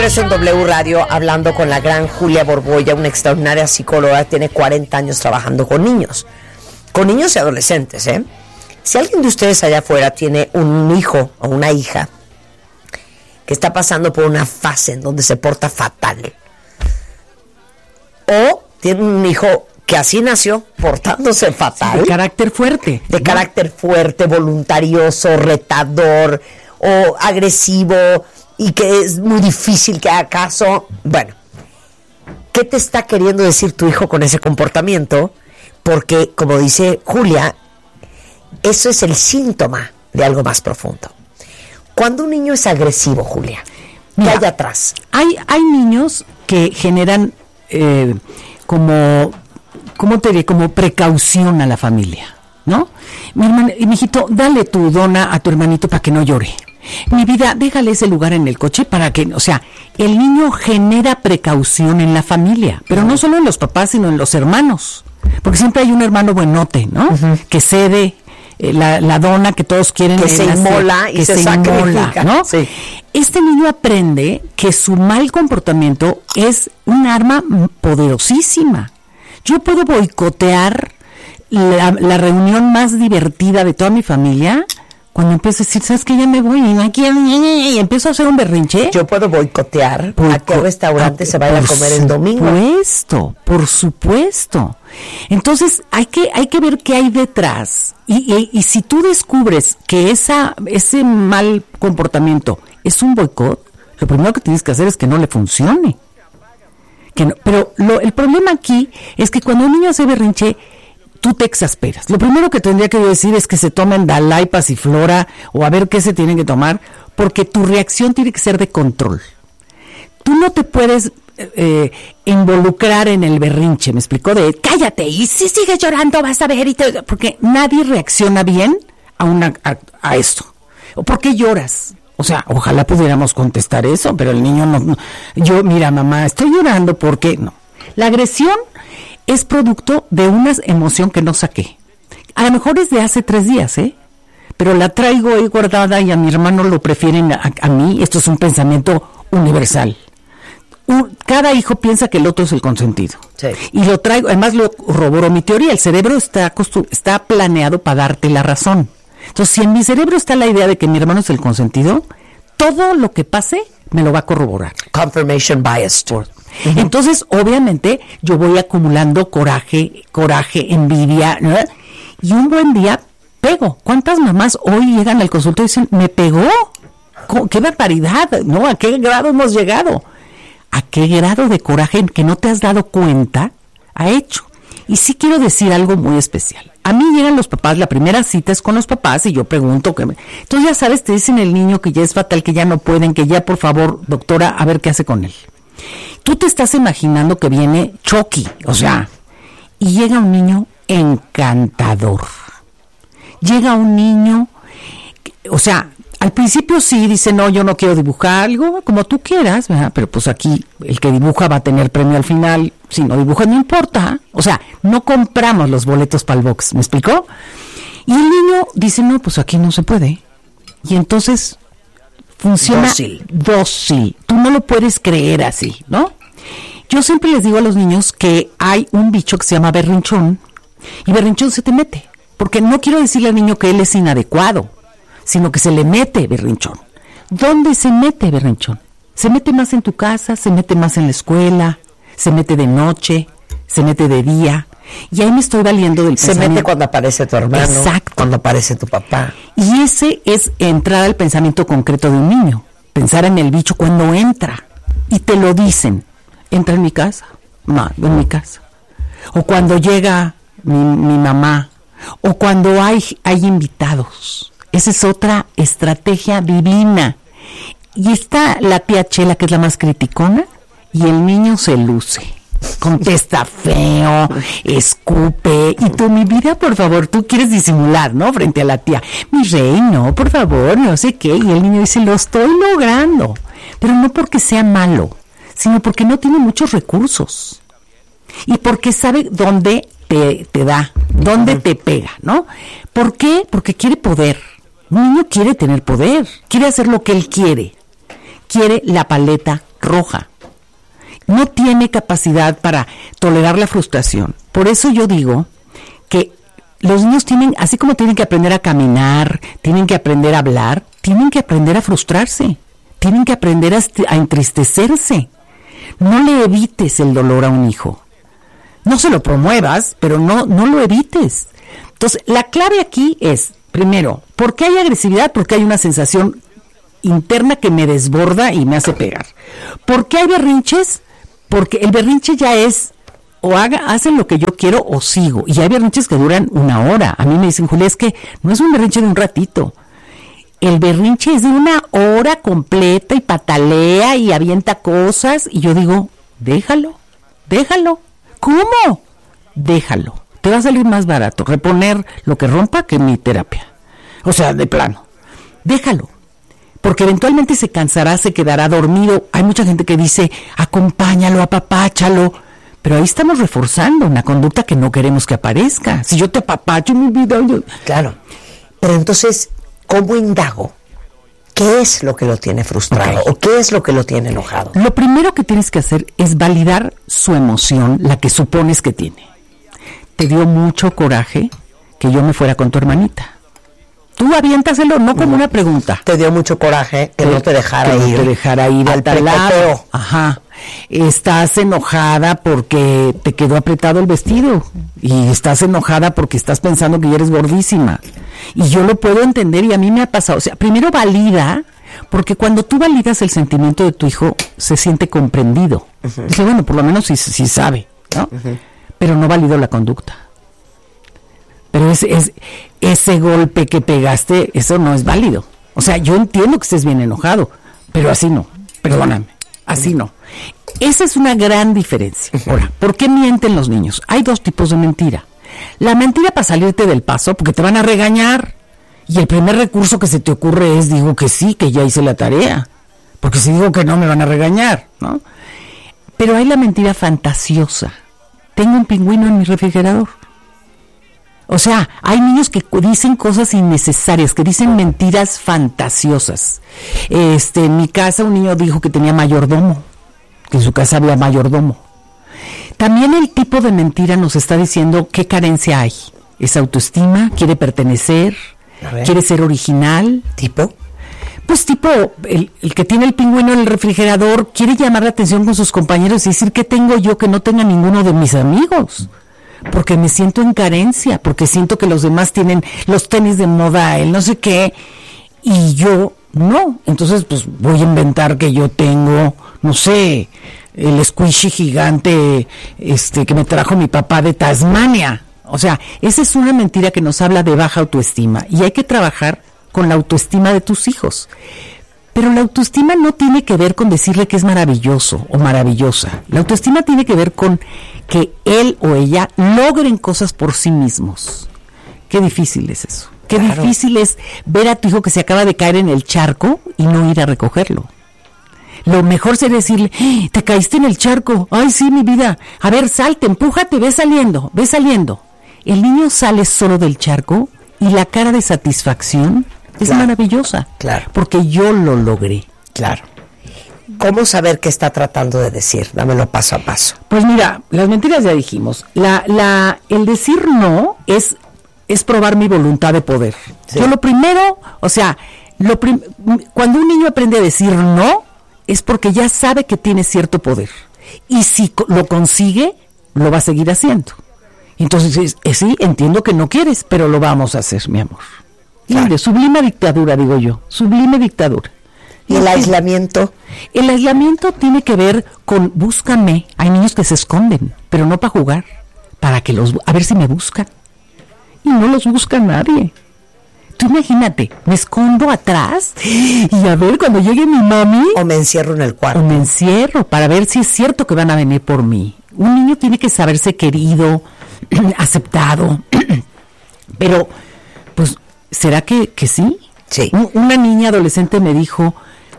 regreso en W Radio hablando con la gran Julia Borbolla, una extraordinaria psicóloga, tiene 40 años trabajando con niños y adolescentes, ¿eh? Si alguien de ustedes allá afuera tiene un hijo o una hija que está pasando por una fase en donde se porta fatal, o tiene un hijo que así nació, portándose fatal, de carácter fuerte, voluntarioso, retador o agresivo, y que es muy difícil que haga caso. Bueno, ¿qué te está queriendo decir tu hijo con ese comportamiento? Porque, como dice Julia, eso es el síntoma de algo más profundo. Cuando un niño es agresivo, Julia, ¿qué hay atrás? Hay niños que generan como precaución a la familia, ¿no? Mijito, dale tu dona a tu hermanito para que no llore. Mi vida, déjale ese lugar en el coche para que, o sea, el niño genera precaución en la familia, pero no solo en los papás, sino en los hermanos, porque siempre hay un hermano buenote, ¿no? Uh-huh. Que cede la dona que todos quieren, que se inmola y se sacrifica, ¿no? Sí. Este niño aprende que su mal comportamiento es un arma poderosísima. Yo puedo boicotear la reunión más divertida de toda mi familia cuando empiezo a decir, ¿sabes qué? Ya me voy y empiezo a hacer un berrinche. Yo puedo boicotear a qué restaurante se vaya a comer el domingo. Por supuesto. Entonces hay que ver qué hay detrás. Y si tú descubres que ese mal comportamiento es un boicot, lo primero que tienes que hacer es que no le funcione. Pero el problema aquí es que cuando un niño hace berrinche, tú te exasperas. Lo primero que tendría que yo decir es que se tomen Dalai, Pasiflora, o a ver qué se tienen que tomar, porque tu reacción tiene que ser de control. Tú no te puedes involucrar en el berrinche, ¿me explicó? De cállate, y si sigues llorando vas a ver, porque nadie reacciona bien a esto. ¿O por qué lloras? O sea, ojalá pudiéramos contestar eso, pero el niño no. Yo, mira, mamá, estoy llorando porque no. La agresión es producto de una emoción que no saqué. A lo mejor es de hace 3 días, pero la traigo ahí guardada y a mi hermano lo prefieren a mí. Esto es un pensamiento universal. Cada hijo piensa que el otro es el consentido. Sí. Y lo traigo, además lo corroboro mi teoría. El cerebro está planeado para darte la razón. Entonces, si en mi cerebro está la idea de que mi hermano es el consentido, todo lo que pase me lo va a corroborar. Confirmation bias. Entonces, obviamente, yo voy acumulando coraje, envidia, ¿no? Y un buen día pego. ¿Cuántas mamás hoy llegan al consultorio y dicen, me pegó? ¡Qué barbaridad! ¿No? ¿A qué grado hemos llegado? ¿A qué grado de coraje que no te has dado cuenta ha hecho? Y sí quiero decir algo muy especial. A mí llegan los papás, la primera cita es con los papás y yo pregunto. Entonces ya sabes, te dicen el niño que ya es fatal, que ya no pueden, que ya por favor, doctora, a ver qué hace con él. Tú te estás imaginando que viene Chucky, o sea, y llega un niño encantador. Llega un niño, o sea, al principio sí dice, no, yo no quiero dibujar algo, como tú quieras, ¿verdad? Pero pues aquí el que dibuja va a tener premio al final, si no dibuja no importa, o sea, no compramos los boletos para el box, ¿me explicó? Y el niño dice, no, pues aquí no se puede. Y entonces funciona dócil. Tú no lo puedes creer así, ¿no? Yo siempre les digo a los niños que hay un bicho que se llama berrinchón, y berrinchón se te mete, porque no quiero decirle al niño que él es inadecuado, sino que se le mete berrinchón. ¿Dónde se mete berrinchón? Se mete más en tu casa, se mete más en la escuela, se mete de noche, se mete de día, y ahí me estoy valiendo del pensamiento. Se mete cuando aparece tu hermano. Exacto. Cuando aparece tu papá. Y ese es entrar al pensamiento concreto de un niño, pensar en el bicho cuando entra, y te lo dicen, entra en mi casa, en mi casa, o cuando llega mi mamá, o cuando hay invitados. Esa es otra estrategia divina. Y está la tía Chela, que es la más criticona, y el niño se luce. Contesta feo, escupe, y tú, mi vida, por favor, tú quieres disimular, ¿no? Frente a la tía. Mi rey, no, por favor, no sé qué. Y el niño dice, lo estoy logrando. Pero no porque sea malo, sino porque no tiene muchos recursos. Y porque sabe dónde te da, dónde te pega, ¿no? ¿Por qué? Porque quiere poder. Un niño quiere tener poder, quiere hacer lo que él quiere la paleta roja. No tiene capacidad para tolerar la frustración. Por eso yo digo que los niños tienen, así como tienen que aprender a caminar, tienen que aprender a hablar, tienen que aprender a frustrarse, tienen que aprender a entristecerse. No le evites el dolor a un hijo. No se lo promuevas, pero no lo evites. Entonces, la clave aquí es, primero, ¿por qué hay agresividad? Porque hay una sensación interna que me desborda y me hace pegar. ¿Por qué hay berrinches? Porque el berrinche ya es, hacen lo que yo quiero o sigo. Y hay berrinches que duran 1 hora. A mí me dicen, Julia, es que no es un berrinche de un ratito. El berrinche es de 1 hora completa y patalea y avienta cosas. Y yo digo, déjalo. ¿Cómo? Déjalo. Te va a salir más barato reponer lo que rompa que mi terapia. O sea, de plano. Déjalo. Porque eventualmente se cansará, se quedará dormido. Hay mucha gente que dice, acompáñalo, apapáchalo. Pero ahí estamos reforzando una conducta que no queremos que aparezca. Si yo te apapacho, mi vida... Claro. Pero entonces, ¿cómo indago? ¿Qué es lo que lo tiene frustrado? ¿O qué es lo que lo tiene enojado? Lo primero que tienes que hacer es validar su emoción, la que supones que tiene. Te dio mucho coraje que yo me fuera con tu hermanita. Tú aviéntaselo, no como una pregunta. Te dio mucho coraje que no te dejara ir. No te dejara ir al tal lado. precopeo. Ajá. Estás enojada porque te quedó apretado el vestido. Y estás enojada porque estás pensando que ya eres gordísima. Y yo lo puedo entender y a mí me ha pasado. O sea, primero valida, porque cuando tú validas el sentimiento de tu hijo, se siente comprendido. Uh-huh. Dice, bueno, por lo menos sí sabe, ¿no? Uh-huh. Pero no validó la conducta. Pero ese golpe que pegaste, eso no es válido. O sea, yo entiendo que estés bien enojado, pero así no. Perdóname, así no. Esa es una gran diferencia. Ahora, ¿por qué mienten los niños? Hay 2 tipos de mentira. La mentira para salirte del paso, porque te van a regañar. Y el primer recurso que se te ocurre es, digo que sí, que ya hice la tarea. Porque si digo que no, me van a regañar, ¿no? Pero hay la mentira fantasiosa. Tengo un pingüino en mi refrigerador. O sea, hay niños que dicen cosas innecesarias, que dicen mentiras fantasiosas. En mi casa un niño dijo que tenía mayordomo, que en su casa había mayordomo. También el tipo de mentira nos está diciendo qué carencia hay. ¿Es autoestima? ¿Quiere pertenecer? ¿Quiere ser original? ¿Tipo? Pues tipo, el que tiene el pingüino en el refrigerador quiere llamar la atención con sus compañeros y decir, ¿qué tengo yo que no tenga ninguno de mis amigos? Porque me siento en carencia, porque siento que los demás tienen los tenis de moda, el no sé qué, y yo no. Entonces, pues voy a inventar que yo tengo, no sé, el squishy gigante que me trajo mi papá de Tasmania. O sea, esa es una mentira que nos habla de baja autoestima, y hay que trabajar con la autoestima de tus hijos. Pero la autoestima no tiene que ver con decirle que es maravilloso o maravillosa. La autoestima tiene que ver con que él o ella logren cosas por sí mismos. Qué difícil es eso. Qué claro. Difícil es ver a tu hijo que se acaba de caer en el charco y no ir a recogerlo. Lo mejor sería decirle, te caíste en el charco. Ay, sí, mi vida. A ver, salte, empújate, ve saliendo. El niño sale solo del charco y la cara de satisfacción es maravillosa. Claro. Porque yo lo logré. Claro. ¿Cómo saber qué está tratando de decir? Dámelo paso a paso. Pues mira, las mentiras ya dijimos. El decir no es probar mi voluntad de poder. Sí. Yo lo primero, o sea, cuando un niño aprende a decir no, es porque ya sabe que tiene cierto poder. Y si lo consigue, lo va a seguir haciendo. Entonces, sí, entiendo que no quieres, pero lo vamos a hacer, mi amor. Claro. Sublime dictadura, digo yo. Sublime dictadura. ¿Y el aislamiento? El aislamiento tiene que ver con búscame. Hay niños que se esconden, pero no para jugar, para que a ver si me buscan. Y no los busca nadie. Tú imagínate, me escondo atrás y a ver cuando llegue mi mami. O me encierro en el cuarto. O me encierro para ver si es cierto que van a venir por mí. Un niño tiene que saberse querido, aceptado. Pero, pues, ¿será que sí? Sí. Una niña adolescente me dijo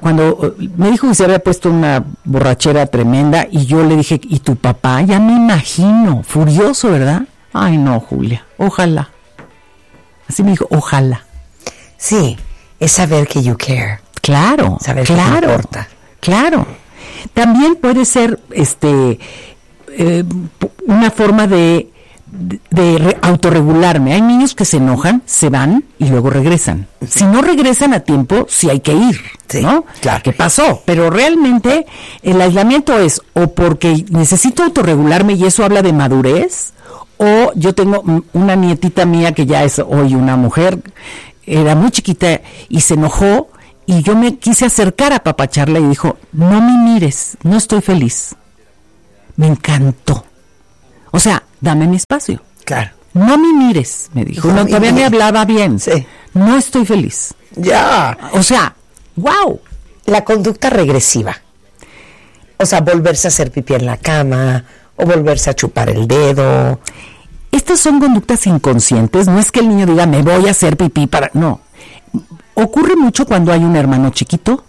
que se había puesto una borrachera tremenda y yo le dije, ¿y tu papá? Ya me imagino, furioso, ¿verdad? Ay, no, Julia, ojalá. Así me dijo, ojalá. Sí, es saber que you care. Claro, saber claro, que te importa. Claro. También puede ser una forma de autorregularme. Hay niños que se enojan, se van y luego regresan. Si no regresan a tiempo, sí hay que ir, sí, ¿no? Claro. ¿Qué pasó? Pero realmente el aislamiento es o porque necesito autorregularme y eso habla de madurez, o yo tengo una nietita mía que ya es hoy una mujer, era muy chiquita y se enojó y yo me quise acercar a apapacharla y dijo, no me mires, no estoy feliz. Me encantó. O sea, dame mi espacio. Claro. No me mires, me dijo. No, todavía me hablaba bien. Sí. No estoy feliz. Ya. O sea, wow. La conducta regresiva. O sea, volverse a hacer pipí en la cama o volverse a chupar el dedo. Estas son conductas inconscientes. No es que el niño diga, me voy a hacer pipí para... No. Ocurre mucho cuando hay un hermano chiquito.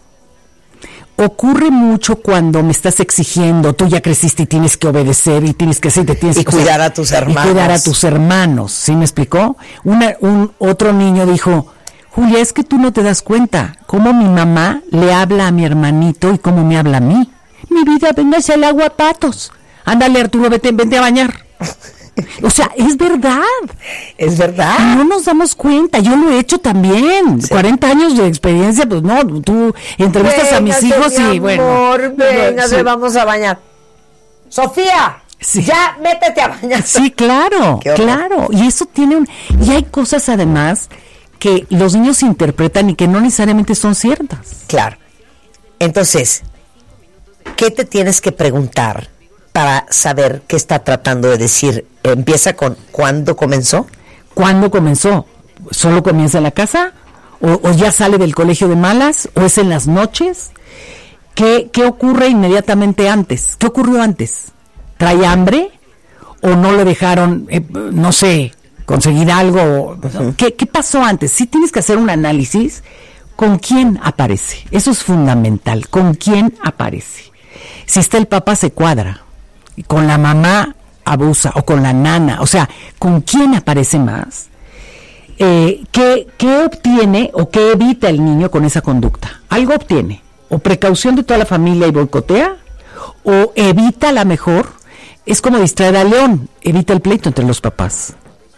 Ocurre mucho cuando me estás exigiendo, tú ya creciste y tienes que obedecer y tienes que hacer, te tienes y que cuidar a tus hermanos. Y cuidar a tus hermanos, ¿sí me explicó? Otro niño dijo, Julia, es que tú no te das cuenta cómo mi mamá le habla a mi hermanito y cómo me habla a mí. Mi vida, véngase al agua, patos. Ándale, Arturo, vente a bañar. O sea, es verdad. Es verdad. Y no nos damos cuenta, yo lo he hecho también. Sí. 40 años de experiencia, pues no, tú entrevistas a mis hijos y amor, bueno. Véngase, sí. Vamos a bañar. Sofía, sí. Ya métete a bañar. Sí, claro, claro. Y eso tiene y hay cosas además que los niños interpretan y que no necesariamente son ciertas. Claro. Entonces, ¿qué te tienes que preguntar para saber qué está tratando de decir? Empieza con ¿cuándo comenzó? ¿Cuándo comenzó? ¿Solo comienza en la casa? ¿O ya sale del colegio de malas? ¿O es en las noches? ¿Qué ocurre inmediatamente antes? ¿Qué ocurrió antes? ¿Trae hambre? ¿O no le dejaron, no sé, conseguir algo? Uh-huh. ¿Qué pasó antes? Sí tienes que hacer un análisis. ¿Con quién aparece? Eso es fundamental. ¿Con quién aparece? Si está el papá, se cuadra. Con la mamá abusa, o con la nana, o sea, ¿con quién aparece más? ¿Qué obtiene o qué evita el niño con esa conducta? Algo obtiene, o precaución de toda la familia y boicotea, o evita la mejor, es como distraer al león, evita el pleito entre los papás.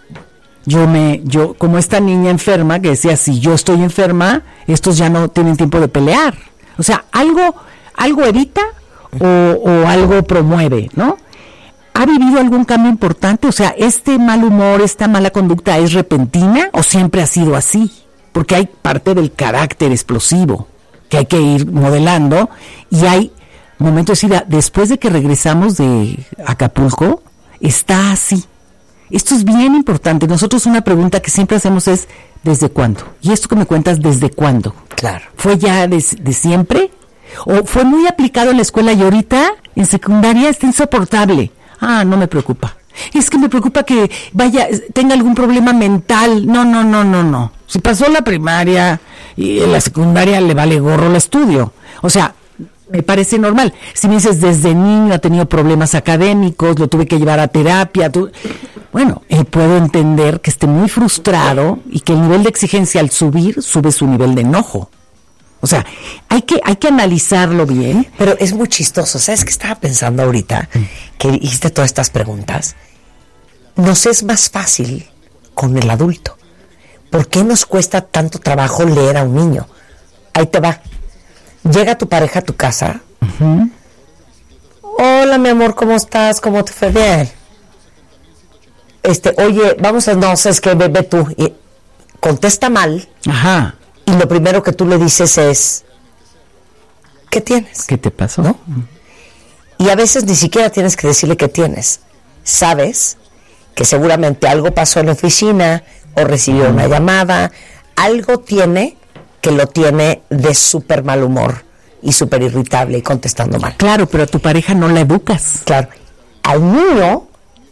Yo como esta niña enferma que decía, si yo estoy enferma, estos ya no tienen tiempo de pelear. O sea, algo evita o algo promueve, ¿no? ¿Ha vivido algún cambio importante? O sea, ¿este mal humor, esta mala conducta es repentina o siempre ha sido así? Porque hay parte del carácter explosivo que hay que ir modelando y hay momentos de decir, después de que regresamos de Acapulco, está así. Esto es bien importante. Nosotros una pregunta que siempre hacemos es, ¿desde cuándo? Y esto que me cuentas, ¿desde cuándo? Claro. ¿Fue ya de siempre? ¿O fue muy aplicado en la escuela y ahorita en secundaria está insoportable? Ah, no me preocupa. Es que me preocupa que tenga algún problema mental. No. Si pasó la primaria y en la secundaria le vale gorro el estudio. O sea, me parece normal. Si me dices desde niño ha tenido problemas académicos, lo tuve que llevar a terapia. Bueno, puedo entender que esté muy frustrado y que el nivel de exigencia al subir, sube su nivel de enojo. O sea, hay que analizarlo bien. Pero es muy chistoso. ¿Sabes qué estaba pensando ahorita? Que hiciste todas estas preguntas. Nos es más fácil con el adulto. ¿Por qué nos cuesta tanto trabajo leer a un niño? Ahí te va. Llega tu pareja a tu casa. Uh-huh. Hola, mi amor, ¿cómo estás? ¿Cómo te fue? Bien. Oye, no sé, es que ve tú. Y contesta mal. Ajá. Y lo primero que tú le dices es, ¿qué tienes? ¿Qué te pasó? ¿No? Y a veces ni siquiera tienes que decirle qué tienes. Sabes que seguramente algo pasó en la oficina o recibió una llamada. Algo tiene que lo tiene de súper mal humor y súper irritable y contestando mal. Claro, pero a tu pareja no la educas. Claro. Al niño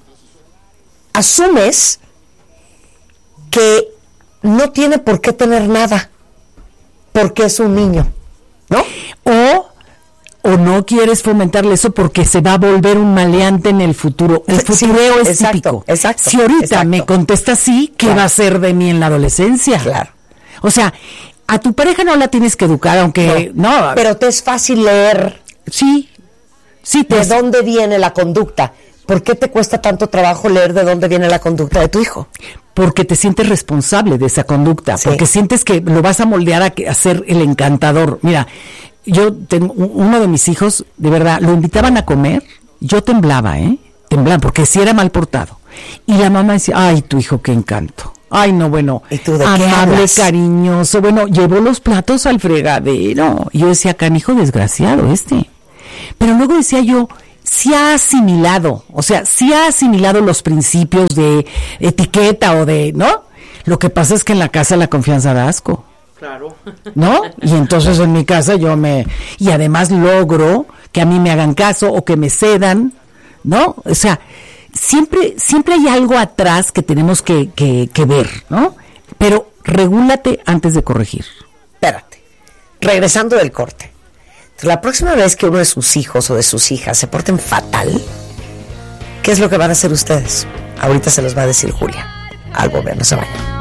asumes que no tiene por qué tener nada. Porque es un niño, ¿no? O no quieres fomentarle eso porque se va a volver un maleante en el futuro. El futureo sí, es típico. Exacto. Si ahorita me contesta así, ¿qué va a ser de mí en la adolescencia? Claro. O sea, a tu pareja no la tienes que educar, aunque no. Pero te es fácil leer Sí, ¿De dónde viene la conducta? ¿Por qué te cuesta tanto trabajo leer de dónde viene la conducta de tu hijo? Porque te sientes responsable de esa conducta, Sí. porque sientes que lo vas a moldear a ser el encantador. Mira, yo tengo uno de mis hijos, de verdad, lo invitaban a comer, yo temblaba, temblaba, porque sí era mal portado. Y la mamá decía, ay, tu hijo, qué encanto. Ay, no, bueno, ¿Y tú de qué amable, hablas? cariñoso, bueno, llevó los platos al fregadero. Y yo decía, canijo desgraciado Pero luego decía yo, sí ha asimilado los principios de etiqueta o de, ¿no? Lo que pasa es que en la casa la confianza da asco. Claro. ¿No? Y entonces en mi casa y además logro que a mí me hagan caso o que me cedan, ¿no? O sea, siempre hay algo atrás que tenemos que ver, ¿no? Pero regúlate antes de corregir. Espérate, regresando del corte. La próxima vez que uno de sus hijos o de sus hijas se porten fatal, ¿qué es lo que van a hacer ustedes? Ahorita se los va a decir Julia. Al volver, no se vayan.